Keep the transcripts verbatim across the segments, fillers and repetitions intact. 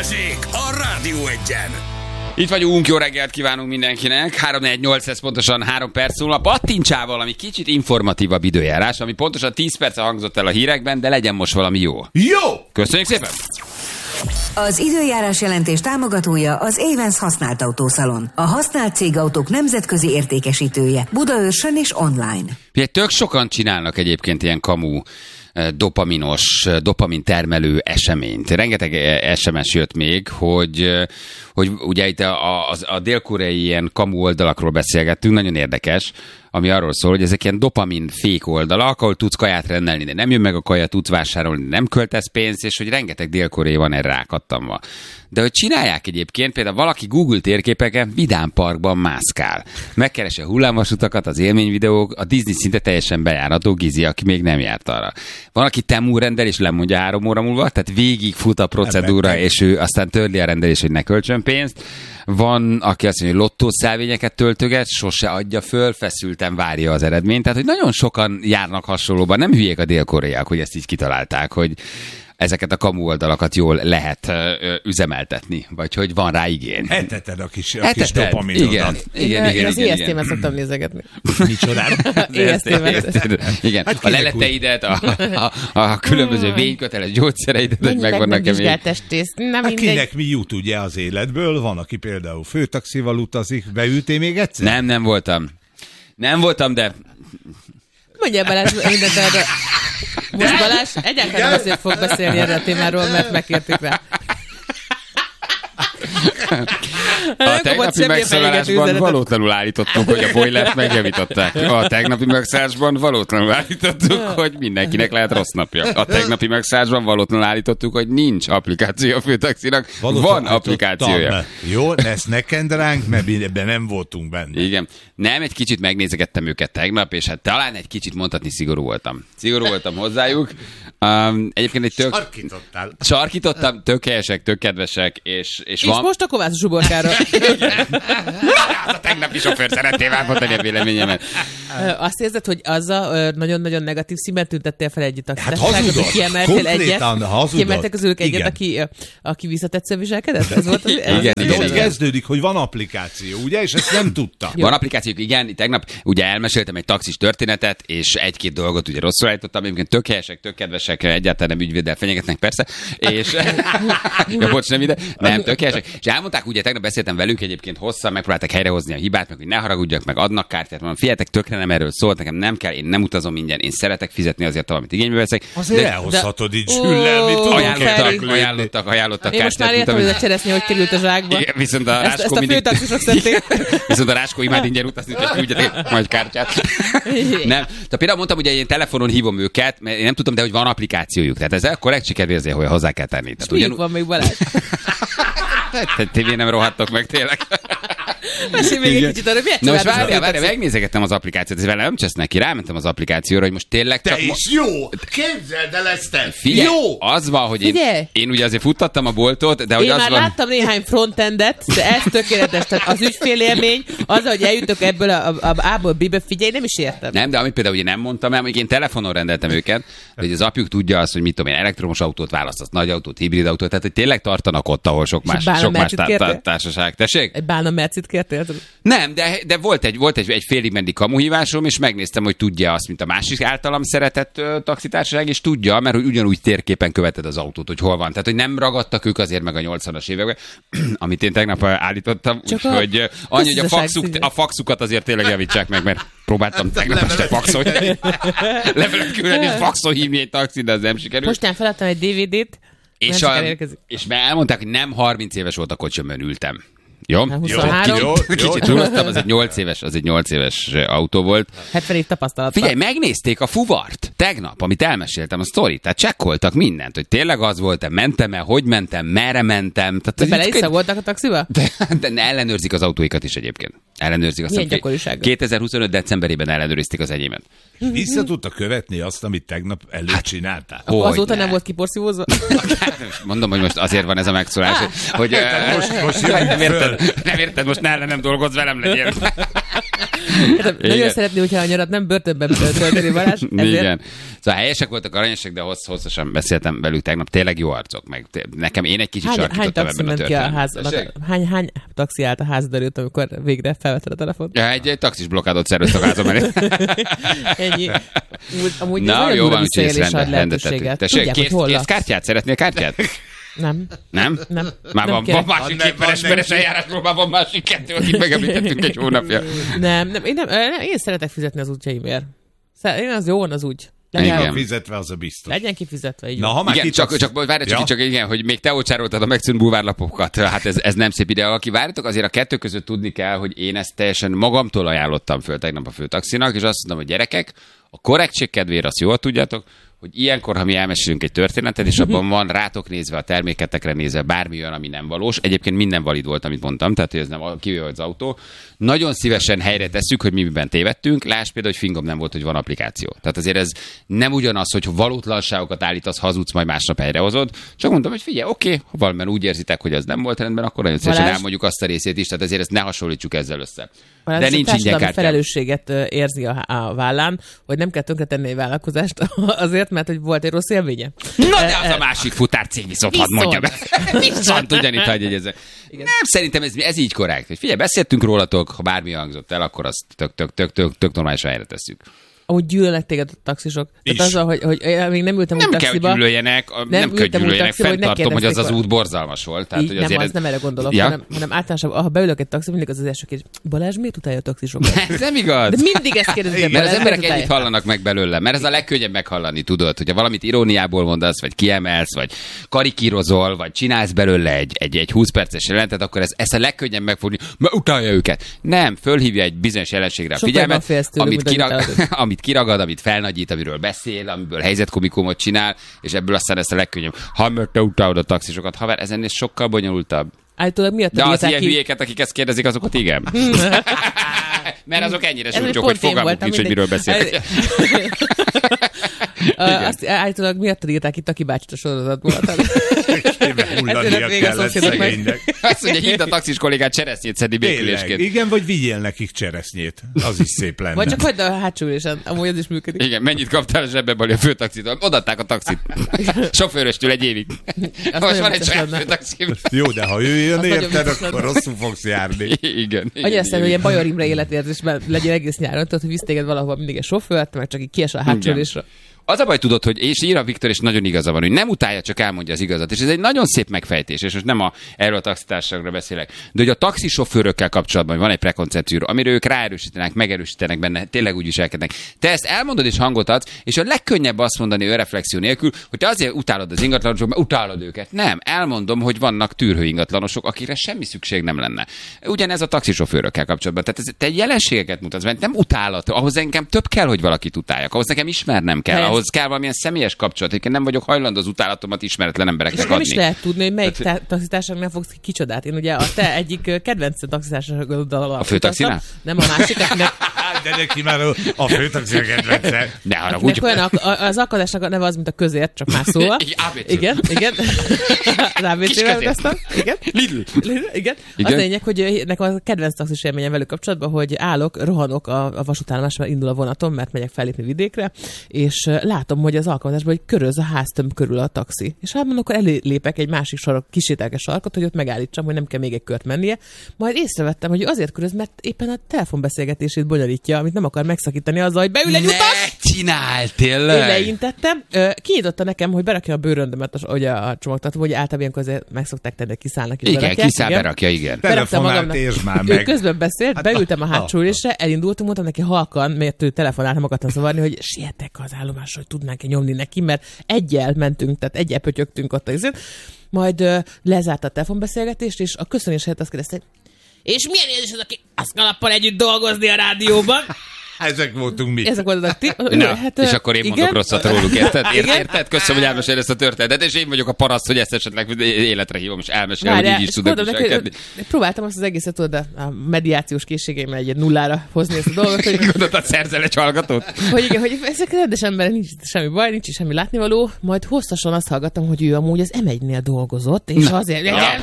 Balázsék a Rádió Egyen. Itt vagyunk, jó reggelt kívánunk mindenkinek. három négy nyolc, ez pontosan három perc múlva. Pattintsával, ami kicsit informatívabb időjárás, ami pontosan tíz perce hangzott el a hírekben, de legyen most valami jó. Jó! Köszönjük szépen! Az időjárás jelentés támogatója az Avens használt autószalon. A használt cégautók nemzetközi értékesítője. Budaörsön és online. Ugye, tök sokan csinálnak egyébként ilyen kamu dopaminos, dopamin termelő eseményt. Rengeteg es em es jött még, hogy, hogy ugye itt a, a, a dél-koreai ilyen kamu oldalakról beszélgettünk, nagyon érdekes, ami arról szól, hogy ezek ilyen dopamin fék oldalak, ahol tudsz kaját rendelni, de nem jön meg a kaja, tudsz vásárolni, nem költesz pénzt, és hogy rengeteg dél-koreai van erre rákattamva. De hogy csinálják egyébként, például valaki Google térképeken Vidám Parkban mászkál. Megkeresi a hullámvasutakat, az élményvideók, a Disney szinte teljesen bejárható, Gizi, aki még nem járt arra. Van, aki Temu rendel, és lemondja három óra múlva, tehát végig fut a procedúra, és ő aztán törli a rendelés, hogy ne költsön pénzt. Van, aki azt mondja, hogy lottószelvényeket töltöget, sose adja föl, feszülten várja az eredményt. Tehát, hogy nagyon sokan járnak hasonlóban, nem hülyék a dél-koreaiak, hogy ezt így kitalálták, hogy ezeket a kamu oldalakat jól lehet ö, üzemeltetni, vagy hogy van rá igény. Eteted a kis, a kis dopaminodat. Igen, igen, igen. Én az igen, é es té-ben igen. szoktam nézegetni. Micsodán? é es té-ben. Igen, Hát a leleteidet, a, a, a különböző vényköteles gyógyszereidet, hogy megvannak-e még. Vizsgált testész. Nem Hát mindegy. kinek mi jut ugye az életből? Van, aki például főtaxival utazik. Beültél még egyszer? Nem, nem voltam. Nem voltam, de... Mondja Balázs mindent erre. Most Balázs egyáltalán nem azért fog beszélni erre a témáról, mert megkértük rá. A tegnapi megszólalásban valótlanul állítottuk, hogy a boilert megjavították. A tegnapi megszólásban valótlanul állítottuk, hogy mindenkinek lehet rossz napja. A tegnapi megszólásban valótlanul állítottuk, hogy nincs applikáció a főtaxinak. Van applikációja. Be. Jó, ezt ne kend ránk, mert ebben nem voltunk benne. Igen. Nem, egy kicsit megnézegettem őket tegnap, és hát talán egy kicsit mondhatni szigorú voltam. Szigorú voltam hozzájuk. Um, egyébként egy tök... Sarkítottál. Sarkítottam, tök helyesek, tök kedvesek, és, és, És van... most a kovász zsuborkára. A tegnapi sofőr szeretném elmondani a véleményemet. Azt érzed, hogy azzal nagyon-nagyon negatív színben tüntettél fel együtt a Hát hazudott. Kiemeltél egyet. hazudott. Kiemeltek közülük egyet, Igen. aki, aki visszatetsző viselkedett? Ez volt az, Igen, ez igen, De igen, ott igen. kezdődik, hogy van applikáció, ugye? És ezt nem tudta. Van applikációk, igen, tegnap ugye elmeséltem egy taxis történetet, és egy-két dolgot ugye rosszul állítottam, egyébként tök helyesek, tök kedvesek, egyáltalán nem ügyvéddel fenyegetnek persze, és ja, bocs, nem ide, nem, tök helyesek. És elmondták, ugye tegnap beszéltem velük egyébként hosszan, megpróbálták helyrehozni a hibát, meg hogy ne haragudjak, meg adnak kártyát, mondom, figyeljetek, tökre nem erről szólt, nekem nem kell, én nem utazom ingyen, én szeretek fizetni azért, amit igénybe veszek. Azért De elhozhatod így Ó, zsüllel, mit tudok ajánlottak, elküldni. ajánlottak, ajánlottak Én most már kártyát, értem, hogy mint a cseresznye hogy került a zsákba. igen, viszont a Ezt, ezt Ráskó a mindig... főtaxisok szedték. Viszont a Ráskó imád ingyen utazni, hogy küldjetek majd kártyát. Nem. Tehát például mondtam, hogy én telefonon hívom őket, mert én nem tudtam, de hogy van applikációjuk. Tehát ez a korrekt sikervérzé, hogy hozzá kell tenni. Tehát Miük van még Balázs? Tehát tévé nem rohadtok meg tényleg. Mesélj még egy kicsit arra, miért Na most csinálod várjál, a várjál, főtaxit? megnézegettem az applikációt, ez vele nem csesz neki, rámentem az applikációra, hogy most tényleg Te csak... is jó! Képzeld el ezt te! Figyelj, Jó! az van, hogy én, Figyelj! én ugye azért futtattam a boltot, de hogy Én az már van... láttam néhány frontendet, de ez tökéletes. Tehát az ügyfélélmény, az, hogy eljutok ebből a, a, a A-ból B-be, figyelj, nem is értem. Nem, de amit például ugye nem mondtam el, hogy én telefonon rendeltem őket, hogy az apjuk tudja azt, hogy mit tudom én, elektromos autót választasz, nagy autót, hibrid autót, tehát hogy tényleg tartanak ott, ahol sok más, bálna sok más mercit tá- kértél? tá- társaság. Tessék? Egy bálna mercit kértél? Nem, de, de volt egy, volt egy, egy félig meddig kamuhívásom, és megnéztem, hogy tudja azt, mint a másik általam szeretett ö, taxitársaság, és tudja, mert hogy ugyanúgy térképen követed az autót, hogy hol van. Tehát, hogy nem ragadtak ők azért meg a nyolcvanas években, amit én tegnap állítottam, úgyhogy a... annyi, hogy a, faxuk, a faxukat azért tényleg javítsák meg, mert próbáltam tegnap este faxolni. Levelet küldeni, és faxol hívni egy taxit, de az nem sikerült. Mostán feladtam egy dé vé dét, És, nem a, sokára érkezik. és elmondták, hogy nem harminc éves volt a kocsomön ültem. Jó? Hát Jó, huszonhárom. Kicsit, Jó, jó. kicsit túloztam, az egy nyolc éves, az egy nyolc éves autó volt. hetven év tapasztalat. Figyelj, megnézték a fuvart tegnap, amit elmeséltem a sztorit, tehát csekkoltak mindent, hogy tényleg az volt-e, mentem-e, hogy mentem, merre mentem. Tehát, De bele is voltak a taxiba? de, de ellenőrzik az autóikat is egyébként. Ellenőrzik azt. Milyen gyakorisággal? kétezer-huszonöt decemberében ellenőrizték az enyémet. Vissza tudta követni azt, amit tegnap előtt csináltál? Hogy Azóta ne. nem volt kiporszívózva? Mondom, hogy most azért van ez a megszólás, hogy Most, most nem, érted, nem érted, most ne ellenem dolgozz, velem legyél. Hát, nagyon szeretné, hogyha a nyarat nem börtönben tölteni, Balázs. Ezért... Igen. Szóval helyesek voltak, aranyosak, de hossz, hosszasan beszéltem velük tegnap. Tényleg jó arcok. Meg nekem én egy kicsit hány, hány sarkítottam taxi ebben a ment ki a történetben. ház, hány, hány taxi állt a házad előtt, amikor végre felvetted a telefont? Ja, egy, egy taxis blokkádot szerveztek a házam elé. Ennyi. Úgy, amúgy Na, ez nagyon jó durva van, úgyhogy ezt visszaélés ad rendet, rendet tettük. lehetőséget. Tessék, Tudják, hogy kész, hol kész laksz? kártyát? Szeretnél kártyát? Nem. Nem? Nem. Már Nem van, kérek. van másik Van két ne- peres van peres neki. eljárásról, már van másik kettő, akit megemlítettünk egy hónapja. Nem, nem, én, nem, nem, én szeretek fizetni az útjaimért. Szer- Én az jó van az úgy. Igen. Legyen fizetve, az a biztos. Legyen kifizetve, így Na, van. ha már Igen, kitadsz- csak, csak várj, csak, Ja. csak igen, hogy még te ocsároltad a megszűnt bulvárlapokat. Hát ez, ez nem szép ide. Aki várjátok, azért a kettő között tudni kell, hogy én ezt teljesen magamtól ajánlottam föl tegnap a főtaxinak, és azt mondom, hogy gyerekek, a korrektség kedvére azt jól tudjátok, hogy ilyenkor, ha mi elmesélünk egy történetet, és abban van rátok nézve, a terméketekre nézve bármi olyan, ami nem valós. Egyébként minden valid volt, amit mondtam, tehát hogy ez nem kivéve az autó. Nagyon szívesen helyre tesszük, hogy mi miben tévedtünk. Lásd például, hogy fingom nem volt, hogy van applikáció. Tehát azért ez nem ugyanaz, hogy valótlanságokat állítasz, hazudsz, majd másnap helyrehozod. Csak mondtam, hogy figyelj, oké, okay, ha valamiben úgy érzitek, hogy az nem volt rendben, akkor nagyon szívesen Balázs. elmondjuk azt a részét is, tehát ezért ezt ne hasonlítsuk ezzel össze. Balázs De a nincs ingyen társadalmi kártyám. felelősséget ö, érzi a, a vállán, hogy nem kell tönkretenni egy vállalkozást azért, mert hogy volt egy rossz élménye. Na de az a másik futárcég viszont hadd Viszont. mondja be. Viszont ugyanitt hagyj egyezek. Nem, szerintem ez, ez így korrekt. Hogy figyelj, beszéltünk rólatok, ha bármi hangzott el, akkor azt tök, tök, tök, tök, tök normálisan helyre tesszük. Amúgy gyűlölnek téged a taxisok. Tehát Is. azzal, hogy, hogy én még nem ültem Nem úgy kell, hogy taxiba. gyűlöljenek, a- nem, nem kell, hogy ültem úgy gyűlöljenek, taxiba, hogy ne fenntartom, hogy az az kérdezték, út borzalmas volt. Tehát, Így, hogy nem, azért az ez... nem erre gondolok, Ja? hanem, hanem általánosan, ha beülök egy taxiba, mindig az az első kérdés, Balázs, miért utálja a taxisokat? Ez nem igaz. De mindig ezt kérdezik, Mert Balázs, az emberek miért ennyit utálja? hallanak meg belőle, mert ez a legkönnyebb meghallani, tudod, hogyha valamit iróniából mondasz, vagy kiemelsz, vagy karikírozol, vagy csinálsz belőle egy, egy, egy húsz perces jelentet, akkor ez, ez a legkönnyebb megfogni, mert utálja őket. Nem, fölhívja egy bizonyos jelenségre a Sokkal figyelmet, jobban félsz tőlük, amit, mint kirag, amit amit kiragad, amit felnagyít, amiről beszél, amiből helyzetkomikumot csinál, és ebből aztán ezt a legkönnyebb. Ha mert te utálod a taxisokat, haver, ezen is sokkal bonyolultabb. Állítólag miatt De az írták ilyen ki- hülyéket, akik ezt kérdezik, azokat igen. Mert azok ennyire Ez egy súlyok, pont hogy én fogalmuk voltam, nincs, hogy miről beszélnek. Uh, azt állítólag miattad írták itt a kibácsit a sorozatból. Kéne hullania Ezért még a kellett szomszédok meg- szegénynek. Azt mondja, hívd a taxis kollégát cseresznyét szedni Tényleg. békülésként. Igen, vagy vigyél nekik cseresznyét. Az is szép lenne. Vagy csak hagyd a hátsó ülésen, amúgy ez is működik. Igen, mennyit kaptál a zsebbe, Bali, a főtaxitól? Odaadták a taxit. Sofőröstől egy évig. Most nagyon van egy vicces saját lenne. főtaxim. Jó, de ha ő jön Az nagyon érted, vicces akkor lenne. rosszul fogsz járni. Igen. Hogy aztán, hogy ilyen Bajor Imre életérzésben legyen egész nyáron, tudod, hogy visz téged valahova mindig egy sofőrt, meg csak így kiesel a hátsó Igen. ülésre. Az a baj, tudod, hogy és ír a Viktor, és nagyon igaza van, hogy nem utálja, csak elmondja az igazat. És ez egy nagyon szép megfejtés, és most nem a, erről a taxitársaságról beszélek. De hogy a taxisofőrökkel kapcsolatban van egy prekoncepció, amire ők ráerősítenek, megerősítenek benne, tényleg úgy viselkednek. Te ezt elmondod és hangot adsz, és a legkönnyebb azt mondani önreflexió nélkül, hogy te azért utálod az ingatlanosokat, mert utálod őket. Nem, elmondom, hogy vannak tűrhő ingatlanosok, akikre semmi szükség nem lenne. Ugyanez a taxisofőrökkel kapcsolatban. Tehát ez, te jelenségeket mutatsz, mert nem utálat. Ahhoz engem több kell, hogy valakit utáljak. Ahhoz nekem ismernem kell. Persze. Ahhoz kell valamilyen személyes kapcsolat. Én nem vagyok hajlandó az utálatomat ismeretlen És embereknek nem is adni. lehet tudni, hogy melyik Tehát, tá- taxitársaság nem fogsz ki kicsodát. Én ugye a te egyik ö, kedvenc taxitársaságoddal A főtaxinál? Nem a másik, akinek, De neki már a főtaxi kedvence. Ne haragudj. akinek olyan, ak- a- az alkalmazásnak a neve az, mint a közért, csak más szóval. Igen, á bé cé. Igen, igen. Az á bé cé-vel közért. utaztam. Igen. Lidl. Igen. Igen. Az a lényeg, hogy ö, nekem a kedvenc taxis élményem velük kapcsolatban, hogy állok, rohanok a, a vasútállomásra, mert indul a vonatom, mert megyek fellépni vidékre, és ö, látom, hogy az alkalmazásban, hogy köröz a háztömb körül a taxi. És hát mondom, akkor elépek egy másik sarok, kisételke sarkot, hogy ott megállítsam, hogy nem kell még egy kört mennie. Majd észrevettem, hogy azért köröz, mert éppen a telefonbeszélgetését bonyolítja, amit nem akar megszakítani azzal, hogy beül egy Ne utas. csinál, Én tényleg. leintettem, Ö, kinyitotta nekem, hogy berakja a bőröndömet a, ugye a csomagtartóba, hogy általában ilyenkor azért meg szokták tenni, kiszállnak és Igen, berakják, kiszáll, berakja, igen. Beraktam Telefonált, magamnak. és már Ő meg. közben beszélt, Hát, beültem a hátsó ah, ülésre, elindultunk, mondtam neki halkan, mert ő telefonált, nem akartam zavarni, hogy sietek az állomásra, hogy tudnánk-e nyomni neki, mert egyel mentünk, tehát egyel pötyögtünk ott az izét. Majd ö, lezárta a telefonbeszélgetést, és a köszönés helyett azt kérdezte, hogy és milyen érzés az, aki azt kalappal együtt dolgozni a rádióban? Ezek voltunk mi. Ezek voltak ti. Na, hát, és akkor én igen? mondok rosszat róluk, érted? Igen? Érted? Köszönöm, hogy elmesél ezt a történetet, és én vagyok a paraszt, hogy ezt esetleg életre hívom, és elmesél, hogy így is tudok viselkedni. Próbáltam azt az egészet, tudod, a mediációs készségeimmel egy nullára hozni ezt a dolgot, hogy... Gondoltad, szerzel egy hallgatót? Hogy igen, hogy ezek rendes emberek, nincs semmi baj, nincs semmi látnivaló, majd hosszasan azt hallgattam, hogy ő amúgy az em egynél dolgozott, és azért...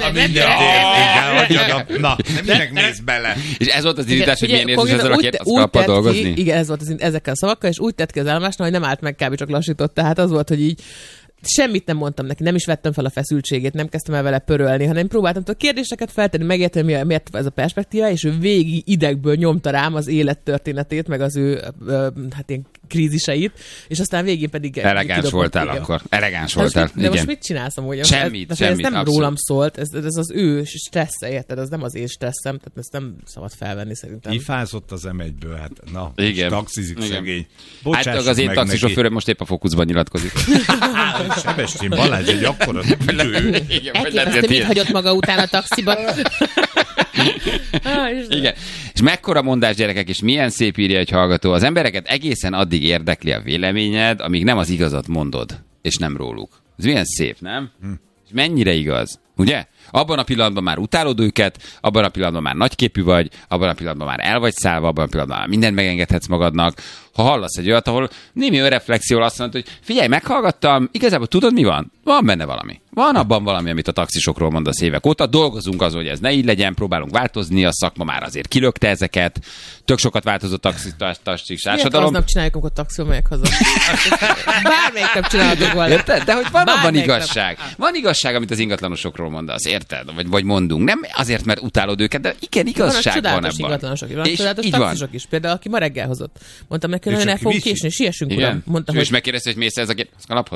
Na, minek mész bele? És ez volt az indítás, hogy milyen Ugye, érzés ezzel a úgy- két úgy kappal tett ki- dolgozni? Igen, ez volt az, ezekkel a szavakkal, és úgy tett ki az állomásnál, hogy nem állt meg, kb. Csak lassított. Tehát az volt, hogy így semmit nem mondtam neki, nem is vettem fel a feszültségét, nem kezdtem el vele pörölni, hanem próbáltam a kérdéseket feltenni, megérteni, mi- miért ez a perspektíva, és ő végig idegből nyomta rám az élettörténetét, meg az ő ö, hát ilyen kríziseit, és aztán végén pedig... Elegáns kidobott, voltál igen. akkor. Elegáns De most, voltál. mit, de most Igen. mit csinálsz amúgy? Semmit, ez, semmit, Ez nem abszolút. rólam szólt, ez, ez az ő stressze, érted? Ez nem az én stresszem, tehát ezt nem szabad felvenni szerintem. Kifázott az em egyből, hát na, Igen. taxizik Igen. szegény. Hát Bocsássuk az én meg taxisofőröm most épp a Fókuszban nyilatkozik. neki. Sebestyén Balázs egy akkora nő. Igen, vagy lehet, Elképesztő, hogy mit ilyen. hagyott maga után a taxiba? Ah, Istenem. Igen. És mekkora mondás, gyerekek, és milyen szép írja egy hallgató. Az embereket egészen addig érdekli a véleményed, amíg nem az igazat mondod, és nem róluk. Ez milyen szép, nem? Hm. És mennyire igaz, ugye? Abban a pillanatban már utálod őket, abban a pillanatban már nagyképű vagy, abban a pillanatban már el vagy szállva, abban a pillanatban már mindent megengedhetsz magadnak. Ha hallasz egy olyat, ahol némi önreflexiól azt mondod, hogy figyelj, meghallgattam, igazából tudod mi van? Van benne valami. Van abban valami, amit a taxisokról mondasz évek óta. Dolgozunk azon, hogy ez ne így legyen, próbálunk változni, a szakma már azért kilökte ezeket. Tök sokat változott a taxis Miért társadalom. aznap csináljuk, amikor taxival megyek haza? Bármelyik nap csinálhatok volna. Érted? De hogy van abban Bármelyik nap. igazság. Van igazság, amit az ingatlanosokról mondasz, érted? Vagy, vagy mondunk. Nem azért, mert utálod őket, de igen, igazság van csodálatos ebben. ingatlanosok is. Van És csodálatos így van. taxisok is. Például, aki ma reggel hozott. Mondtam neki, És hogy el aki fogunk viszi. késni, siessünk, Igen. uram. Mondtam, És hogy... megkérdezte, hogy mész ez a két kalaphoz?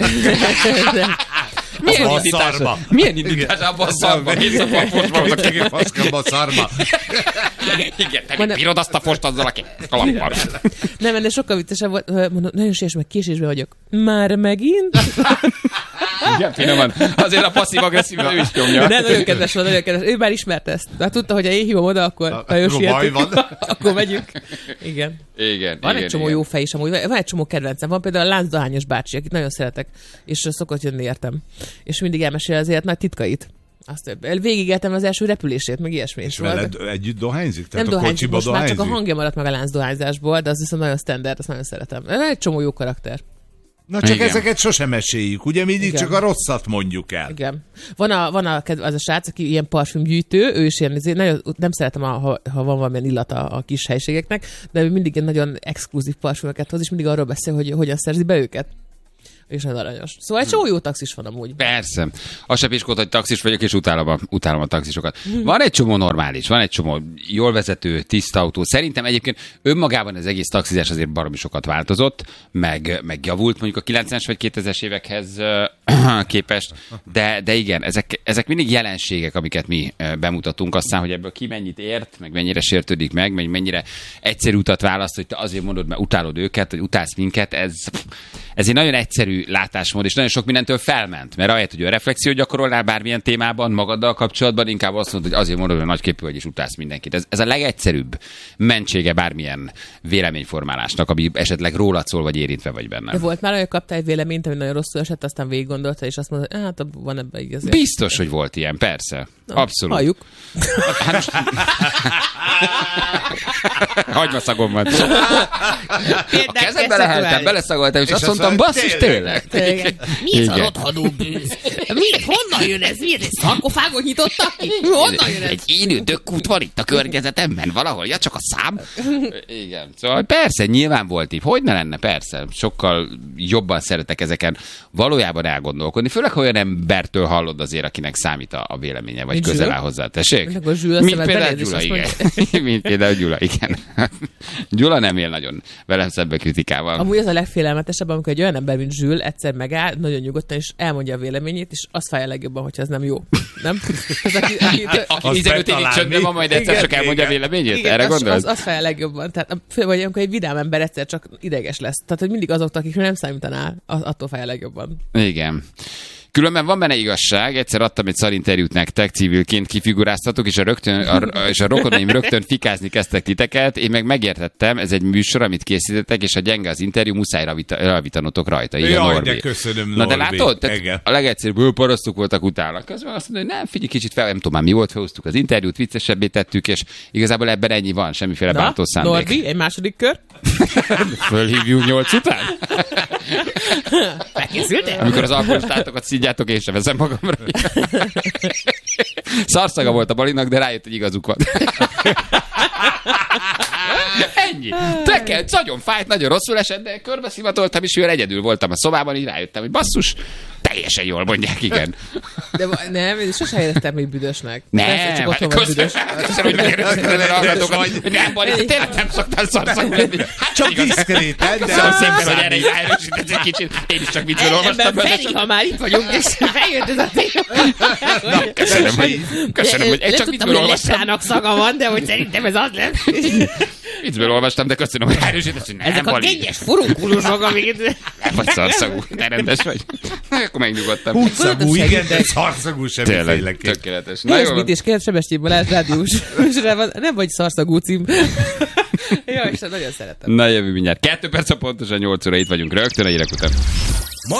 Milyen Milyen a indítás? szarba. Milyen indítás abban a szarba? Mész a fosba, Igen, faszkamba a szarba. Igen, te Mondom- mit bírod azt a fost azzal a két kalappal? Nem, ennél sokkal viccesebb volt. Mondom, nagyon siess meg, késésben vagyok. Már megint? Igen, finoman. Azért a passzív-agresszív ő is nyomja. De nagyon kedves volt, nagyon kedves. Ő már ismerte ezt. De tudta, hogy ha én hívom oda, akkor A- nagyon akkor baj sietünk. van. Akkor megyünk. Igen. Igen, Van igen, egy csomó igen. jó fej is amúgy, van egy csomó kedvencem. Van például a láncdohányos bácsi, akit nagyon szeretek, és szokott jönni értem. És mindig elmesél az élet nagy titkait. Azt végigéltem az első repülését, meg ilyesmi. És Szóval- veled együtt dohányzik? nem Tehát a dohányzik, kocsiba most már csak a dohányzik? hangja maradt meg a láncdohányzásból, de az viszont nagyon standard, azt nagyon szeretem. Egy csomó jó karakter. Na csak Igen. ezeket sosem meséljük, ugye mindig Igen. csak a rosszat mondjuk el. Igen. Van, a, van a, kedv- az a srác, aki ilyen parfümgyűjtő, ő is ilyen, ezért nagyon, nem szeretem, a, ha, ha van valamilyen illata a kis helyiségeknek, de ő mindig ilyen nagyon exkluzív parfümöket hoz, és mindig arról beszél, hogy hogyan szerzi be őket. És nagyon aranyos. Szóval egy csomó jó taxis van amúgy. Persze. Az se piskót, hogy taxis vagyok, és utálom a, utálom a taxisokat. Van egy csomó normális, van egy csomó jól vezető, tiszta autó. Szerintem egyébként önmagában az egész taxizás azért baromi sokat változott, meg, meg javult mondjuk a kilencvenes vagy kétezres évekhez uh, képest, de, de igen, ezek, ezek mindig jelenségek, amiket mi uh, bemutatunk, aztán, hogy ebből ki mennyit ért, meg mennyire sértődik meg, meg mennyire egyszerű utat választ, hogy te azért mondod, mert utálod őket, vagy utálsz minket, ez, ez egy nagyon egyszerű látásmód, és nagyon sok mindentől felment, mert ahelyett, hogy a reflexiót gyakorolnál bármilyen témában, magaddal kapcsolatban, inkább azt mondod, hogy azért mondod, hogy nagyképű vagy, és utálsz mindenkit. Ez, ez a legegyszerűbb mentsége bármilyen véleményformálásnak, ami esetleg rólad szól, vagy érintve vagy benne. De volt már olyan, hogy kaptál egy véleményt, ami nagyon rosszul esett, aztán végig gondolta, és azt mondta, hogy hát van ebben igaz. Biztos, hogy volt ilyen, persze. Abszolút. Halljuk. Hát most... Hagymaszagom van. A kezembe leheltem, beleszagoltam, és, És azt azt mondtam, mondta, basszus, tényleg. Tényleg. Mi ez a Igen. rothadó bűz? Mi? Honnan jön ez? Mi ez? Egy szarkofágot nyitottak ki? Honnan jön ez? Egy élő dökkút van itt a környezetemben valahol, ja csak a szám. Igen, szóval persze, nyilván volt így. Hogy ne lenne, persze. Sokkal jobban szeretek ezeken valójában elgondolkodni. Főleg, ha olyan embertől hallod azért, akinek számít a, a véleménye, vagy Mint közel Zsül? áll hozzá. Tessék? Mint akkor Zsül a Mint szemed például beléd, és Gyula, azt igen. Mint például Gyula, igen. Gyula nem él nagyon velem szembe kritikával. Amúgy az a legfélelmetesebb, amikor egy olyan ember, mint Zsül, egyszer megáll, nagyon nyugodtan, és elmondja a véleményét, és az fáj a legjobban, hogyha ez nem jó. Nem? Az, aki, aki, Aki Azt tizenöt évig betalálni. csöndben van, majd egyszer Igen, csak elmondja a igen. véleményét? igen, Erre az, gondolsz? az, az fáj a legjobban. Tehát, a- fő- vagy amikor egy vidám ember egyszer csak ideges lesz. Tehát, hogy mindig azoktól, akikről nem számítanál, az, attól fáj a legjobban. Igen. Különben van benne igazság, egyszer adtam egy szarinterjút nektek, civilként kifiguráztatok, és a, rögtön, a, és a rokonaim rögtön fikázni kezdtek titeket, én meg megértettem, ez egy műsor, amit készítettek, és a gyenge az interjú, muszáj ravita, ravitanotok rajta. Igen, Jaj, Norbi. de köszönöm, Na de Norbi. látod? Tehát a legegyszerűbb parasztok voltak utána. Közben azt mondja, hogy nem, figyelj kicsit fel, nem tudom már mi volt, felhoztuk az interjút, viccesebbé tettük, és igazából ebben ennyi van, semmiféle Na, bántó szándék. Norbi, egy második kör. Fölhívjuk nyolc után? Megkészültél? Amikor az alkoholistátokat szidjátok, én sem veszem magamra. Szarszaga volt a Balinak, de rájött, hogy igazuk van. Ennyi. Tekel, nagyon fájt, nagyon rosszul esett, de körbeszivatoltam, és olyan egyedül voltam a szobában, így rájöttem, hogy basszus, teljesen jól mondják, igen. De nem, én sosem éreztem még büdösnek. Nem, Persze, csak otthon vagy büdös. köszönöm, hogy megérezted a hallgatókat, hogy nem, Bali, tényleg nem szoktál szarszagú lenni. Hát Csak diszkréten, de Köszönöm az szépen, nem hogy erre számít. ráerősített egy kicsit. Én is csak viccből olvastam. Ebben Feri, ha már itt vagyunk, és feljött ez a téma. Köszönöm, hogy, köszönöm, hogy én csak viccből olvastam. Nem szaga van, de hogy szerintem ez az lesz. Viccből olvastam, de köszönöm, hogy ráerősített, hogy nem, Ezek a Bali. kényes furunkulusok, amik... Nem vagy szarszagú, de rendes vagy. Akkor megnyugodtam. Húgyszagú, igen, de szarszagú Tényleg, semmiféleképp. tökéletes. Na Ez jó, mit is kérd Sebestyén Balázs rádiós műsorában, nem vagy szarszagú cím. Jaj, Isten, nagyon szeretem. na jövő mindjárt. Kettő perc a pontosan nyolc óra, itt vagyunk rögtön a hírek után.